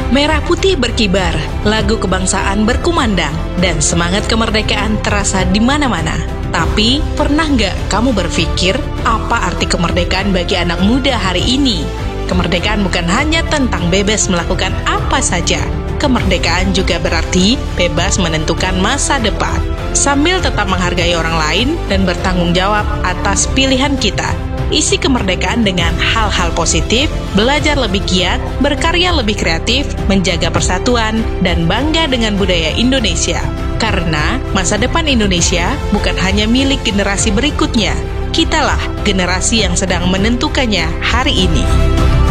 Merah putih berkibar, lagu kebangsaan berkumandang, dan semangat kemerdekaan terasa di mana-mana. Tapi, pernah nggak kamu berpikir apa arti kemerdekaan bagi anak muda hari ini? Kemerdekaan bukan hanya tentang bebas melakukan apa saja. Kemerdekaan juga berarti bebas menentukan masa depan, sambil tetap menghargai orang lain dan bertanggung jawab atas pilihan kita. Isi kemerdekaan dengan hal-hal positif, belajar lebih giat, berkarya lebih kreatif, menjaga persatuan, dan bangga dengan budaya Indonesia. Karena masa depan Indonesia bukan hanya milik generasi berikutnya, kitalah generasi yang sedang menentukannya hari ini.